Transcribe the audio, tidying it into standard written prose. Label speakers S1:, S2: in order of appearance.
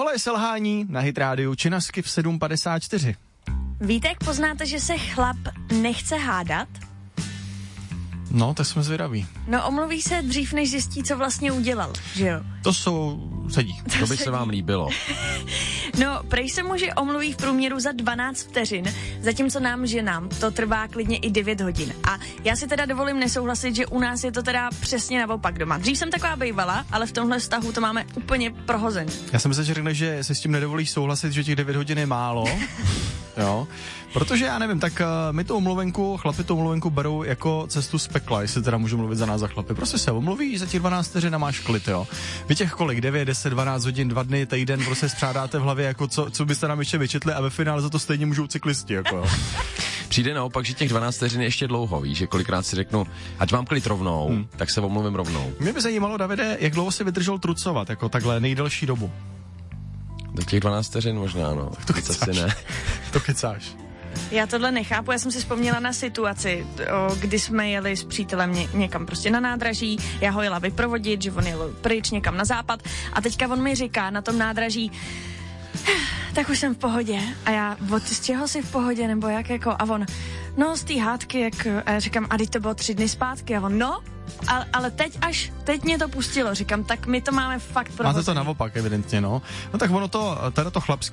S1: Tohle je Selhání na Hit rádiu Činasky v 7:54.
S2: Víte, jak poznáte, že se chlap nechce hádat?
S1: No, tak jsme zvědaví.
S2: No, omluví se dřív, než zjistí, co vlastně udělal, že jo?
S1: To sedí.
S3: To by se vám líbilo.
S2: No, prej se muži omluví v průměru za 12 vteřin, zatímco nám, ženám, to trvá klidně i 9 hodin. A já si teda dovolím nesouhlasit, že u nás je to teda přesně naopak doma. Dřív jsem taková bejvala, ale v tomhle vztahu to máme úplně prohozený.
S1: Já jsem myslel, že řekne, že se s tím nedovolíš souhlasit, že těch 9 hodin je málo. Jo, protože já nevím, tak my tu omluvenku, chlapi tu omluvenku berou jako cestu z pekla, jestli teda můžu mluvit za nás za chlapy. Prostě se omluví, za těch 12 vteřin a máš klid, jo. Vy těch kolik, 9, 10, 12 hodin, 2 dny, týden, prostě spřádáte v hlavě, jako co byste nám ještě vyčetli a ve finále za to stejně můžou cyklisti, jako jo.
S3: Přijde naopak, že těch 12 vteřin je ještě dlouho, víš, že kolikrát si řeknu, ať vám klid rovnou, tak se omluvím rovnou.
S1: Mě by zajímalo, Davide, jak dlouho si vydržel trucovat, jako takhle nejdelší dobu.
S3: Do těch 12 vteřin možná, no.
S1: To kecáš.
S3: Asi ne.
S1: To kecáš.
S2: Já tohle nechápu, já jsem si vzpomněla na situaci, kdy jsme jeli s přítelem někam prostě na nádraží, já ho jela vyprovodit, že on jel pryč někam na západ a teďka on mi říká na tom nádraží, tak už jsem v pohodě. A já, z čeho jsi v pohodě, nebo jak jako, a on, no z té hádky, jak, a já říkám, a teď to bylo 3 dny zpátky, a on, no, ale teď mě to pustilo, říkám, tak my to máme fakt prohozený.
S1: Máte to naopak, evidentně, no. No tak ono to, teda to chlapský